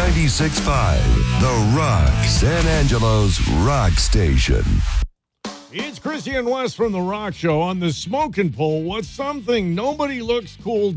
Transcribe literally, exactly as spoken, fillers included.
ninety-six point five, The Rock, San Angelo's rock station. It's Christian West from The Rock Show on the Smoking Pole. What's something nobody looks cool